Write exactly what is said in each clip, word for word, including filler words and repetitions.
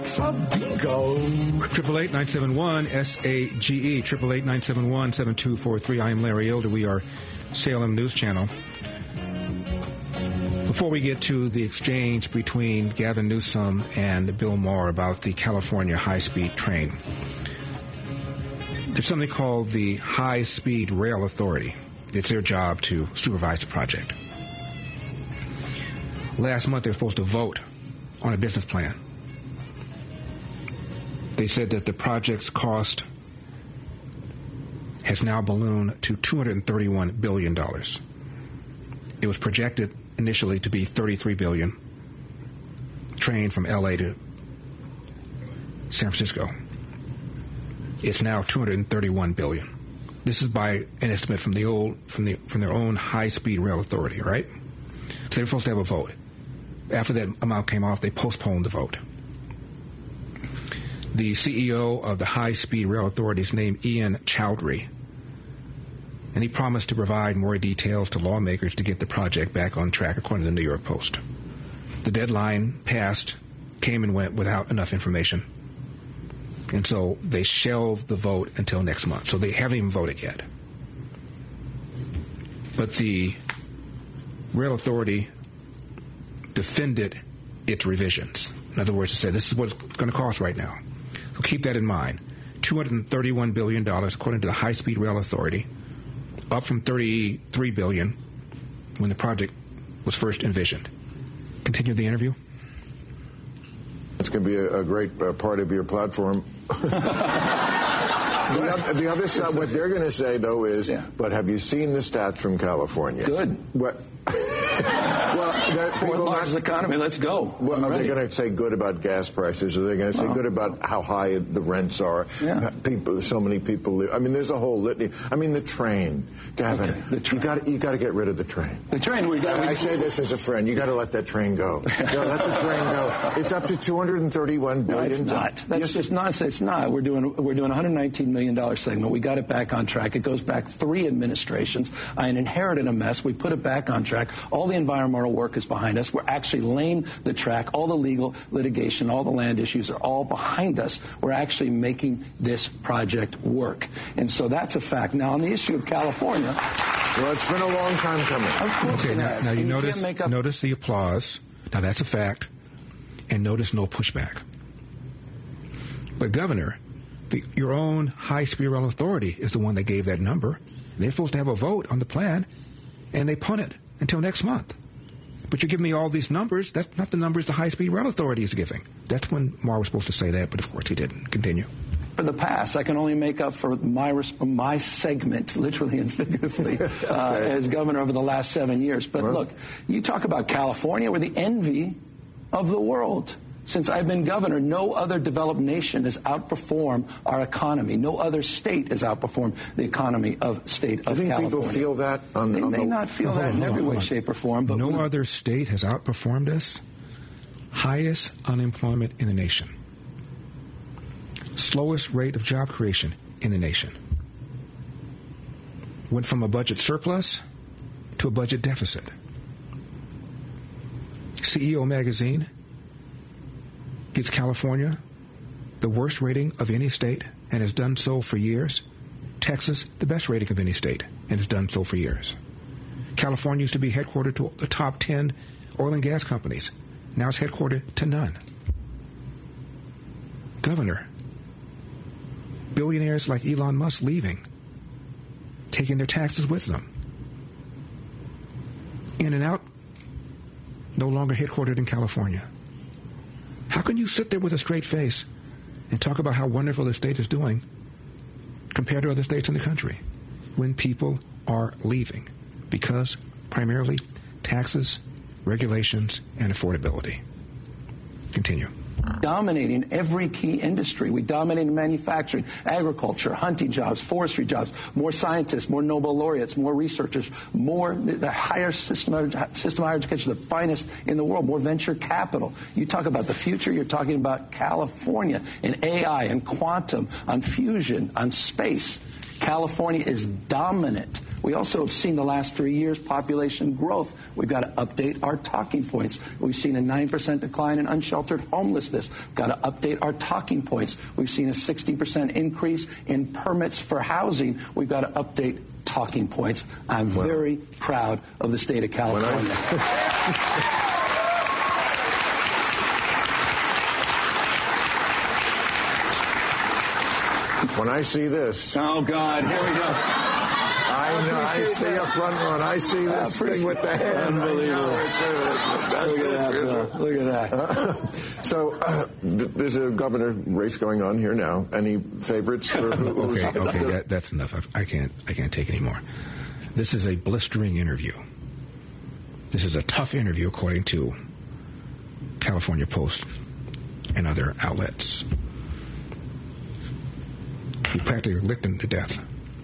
Bingo. Triple eight nine seven one S A G E. Triple eight nine seven one seven two four three. I am Larry Elder. We are Salem News Channel. Before we get to the exchange between Gavin Newsom and Bill Maher about the California high-speed train, there's something called the High-Speed Rail Authority. It's their job to supervise the project. Last month, they were supposed to vote on a business plan. They said that the project's cost has now ballooned to two hundred thirty-one billion dollars. It was projected initially to be thirty-three billion dollars, train from L A to San Francisco. It's now two hundred thirty-one billion dollars. This is by an estimate from the old from the from their own high-speed rail authority, right? So they were supposed to have a vote. After that amount came off, they postponed the vote. The C E O of the High-Speed Rail Authority is named Ian Chowdhury, and he promised to provide more details to lawmakers to get the project back on track, according to the New York Post. The deadline passed, came and went without enough information, and so they shelved the vote until next month. So they haven't even voted yet. But the Rail Authority defended its revisions. In other words, it said this is what it's going to cost right now. So keep that in mind. two hundred thirty-one billion dollars, according to the High-Speed Rail Authority, up from thirty-three billion dollars when the project was first envisioned. Continue the interview. It's going to be a, a great uh, part of your platform. the, other, the other side, what they're going to say, though, is, yeah. But have you seen the stats from California? Good. What? Well, that fourth largest economy. Let's go. Well, are they going to say good about gas prices? Are they going to say well, good about how high the rents are? Yeah. People, so many people live. I mean, there's a whole litany. I mean, the train, Gavin. Okay, the train. You got you got to get rid of the train. The train. We got. I, I say this as a friend. You got to let that train go. You got to let the train go. It's up to two hundred thirty-one billion dollars. No, it's not. That's yes, just nonsense. It's not. We're doing we're doing a one hundred nineteen million dollars segment. We got it back on track. It goes back three administrations. I inherited a mess. We put it back on track. All the environmental work is behind us. We're actually laying the track. All the legal litigation, all the land issues are all behind us. We're actually making this project work. And so that's a fact. Now, on the issue of California. Well, it's been a long time coming. Of course okay, it now, has. now you and notice, you notice the applause. Now, that's a fact. And notice no pushback. But, Governor, the, your own high-speed rail authority is the one that gave that number. They're supposed to have a vote on the plan, and they punt it until next month. But you're giving me all these numbers. That's not the numbers the High-Speed Rail Authority is giving. That's when Maher was supposed to say that, but of course he didn't. Continue. For the past, I can only make up for my my segment, literally and figuratively, okay. uh, as governor over the last seven years. But well, look, you talk about California, we're the envy of the world. Since I've been governor, no other developed nation has outperformed our economy. No other state has outperformed the economy of state of I think California. People feel that on, they on may the, not feel that in every way, shape, or form. But no we, other state has outperformed us. Highest unemployment in the nation. Slowest rate of job creation in the nation. Went from a budget surplus to a budget deficit. C E O Magazine gives California the worst rating of any state and has done so for years. Texas, the best rating of any state, and has done so for years. California used to be headquartered to the top ten oil and gas companies. Now it's headquartered to none. Governor, billionaires like Elon Musk leaving, taking their taxes with them. In and out, no longer headquartered in California. How can you sit there with a straight face and talk about how wonderful the state is doing compared to other states in the country when people are leaving? Because primarily taxes, regulations, and affordability. Continue. Dominating every key industry. We dominate in manufacturing, agriculture, hunting jobs, forestry jobs, more scientists, more Nobel laureates, more researchers, more the higher system, system of higher education, the finest in the world, more venture capital. You talk about the future, you're talking about California and A I and quantum, on fusion, on space. California is dominant. We also have seen the last three years population growth. We've got to update our talking points. We've seen a nine percent decline in unsheltered homelessness. We've got to update our talking points. We've seen a sixty percent increase in permits for housing. We've got to update talking points. I'm well, very proud of the state of California. When I see this... Oh, God, here we go. I know, I see that. A front run. I see this thing with the hand. Unbelievable. Look at that. Look at that. Uh, so uh, th- there's a governor race going on here now. Any favorites? For who, okay, okay, that, that's enough. I, I can't. I can't take any more. This is a blistering interview. This is a tough interview, according to California Post and other outlets. He practically licked him to death.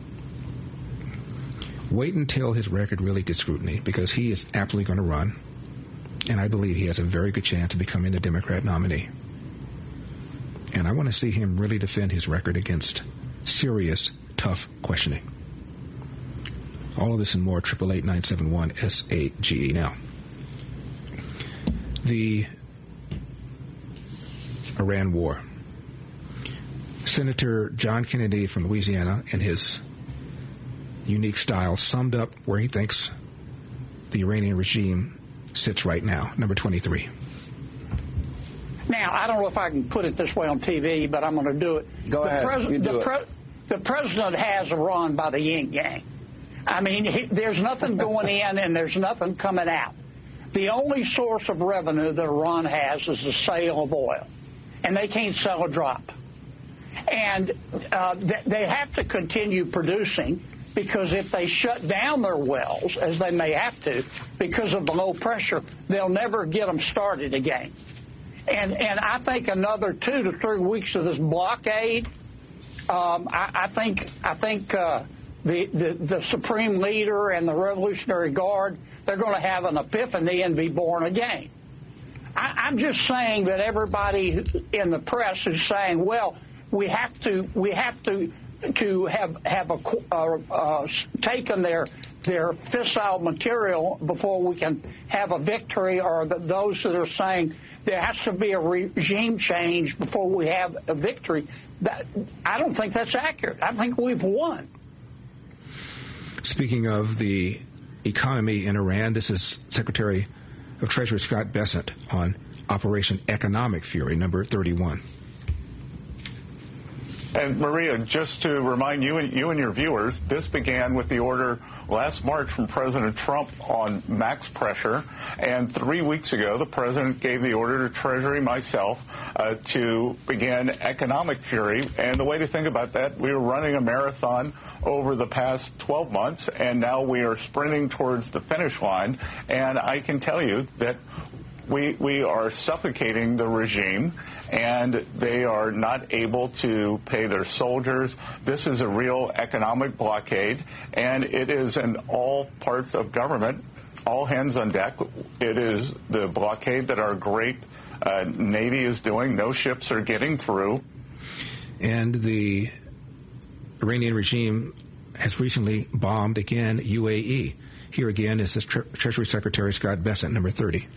Wait until his record really gets scrutiny, because he is absolutely going to run, and I believe he has a very good chance of becoming the Democrat nominee. And I want to see him really defend his record against serious, tough questioning. All of this and more, triple eight nine seven one S A G E. Now, the Iran war. Senator John Kennedy from Louisiana, in his unique style, summed up where he thinks the Iranian regime sits right now. Number twenty-three. Now, I don't know if I can put it this way on T V, but I'm going to do it. Go the ahead. Pres- you do the, it. pre- the president has Iran by the yin yang. I mean, he, there's nothing going in and there's nothing coming out. The only source of revenue that Iran has is the sale of oil, and they can't sell a drop. And uh, th- they have to continue producing, because if they shut down their wells, as they may have to, because of the low pressure, they'll never get them started again. And and I think another two to three weeks of this blockade, um, I, I think I think uh, the, the the Supreme Leader and the Revolutionary Guard, they're going to have an epiphany and be born again. I, I'm just saying that everybody in the press is saying, well, we have to we have to. to have have a, uh, uh, taken their their fissile material before we can have a victory, or the, those that are saying there has to be a regime change before we have a victory. That, I don't think that's accurate. I think we've won. Speaking of the economy in Iran, this is Secretary of Treasury Scott Bessent on Operation Economic Fury, number thirty-one. And Maria, just to remind you and you and your viewers, this began with the order last March from President Trump on max pressure, and three weeks ago the president gave the order to Treasury, myself, uh, to begin economic fury. And the way to think about that, we were running a marathon over the past twelve months, and now we are sprinting towards the finish line. And I can tell you that we we are suffocating the regime, and they are not able to pay their soldiers. This is a real economic blockade, and it is in all parts of government, all hands on deck. It is the blockade that our great uh, Navy is doing. No ships are getting through. And the Iranian regime has recently bombed again U A E. Here again is this Tre- Treasury Secretary Scott Bessent, number thirty.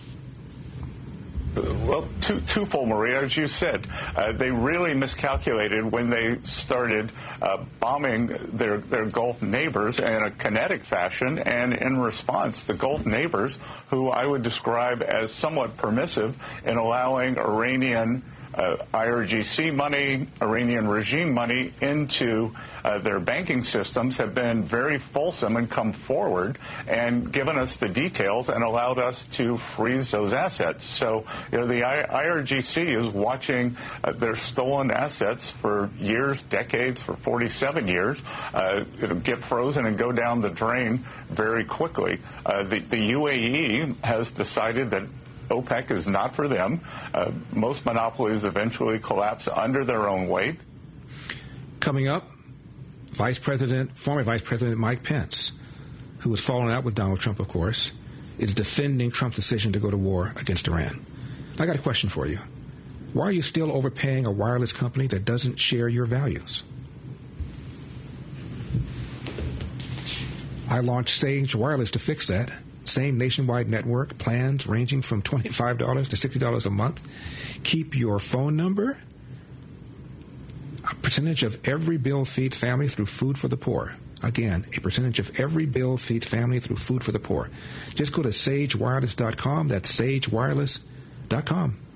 Well, two, twofold, Maria. As you said, uh, they really miscalculated when they started uh, bombing their, their Gulf neighbors in a kinetic fashion. And in response, the Gulf neighbors, who I would describe as somewhat permissive in allowing Iranian uh, I R G C money, Iranian regime money into uh, their banking systems, have been very fulsome and come forward and given us the details and allowed us to freeze those assets. So, you know, the I R G C is watching uh, their stolen assets for years, decades, for forty-seven years. Uh, it'll get frozen and go down the drain very quickly. Uh, the, the U A E has decided that OPEC is not for them. Uh, most monopolies eventually collapse under their own weight. Coming up, Vice President, former Vice President Mike Pence, who was falling out with Donald Trump, of course, is defending Trump's decision to go to war against Iran. I got a question for you. Why are you still overpaying a wireless company that doesn't share your values? I launched Sage Wireless to fix that. Same nationwide network, plans ranging from twenty-five dollars to sixty dollars a month. Keep your phone number. A percentage of every bill feeds family through Food for the Poor. Again, a percentage of every bill feeds family through Food for the Poor. Just go to sage wireless dot com. That's sage wireless dot com.